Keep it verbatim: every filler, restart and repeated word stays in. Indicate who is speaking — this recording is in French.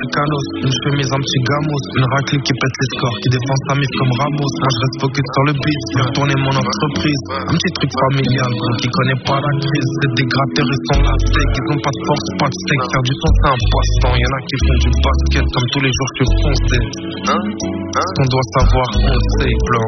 Speaker 1: mécanos. Une chemise, un petit gamos. Une raclée qui pète les scores, qui défend sa mif comme Ramos. Moi je reste focus sur le beat, faire tourner mon entreprise. Un petit truc familial, bro, qui connaît pas la crise. C'est des gratteurs, ils sont la steak. Ils ont pas de force, pas de steak. Faire du son, c'est un passe-temps. Y'en a qui font du basket, comme tous les jours je suis foncé. Hein? Ce qu'on doit savoir, on sait, blanc.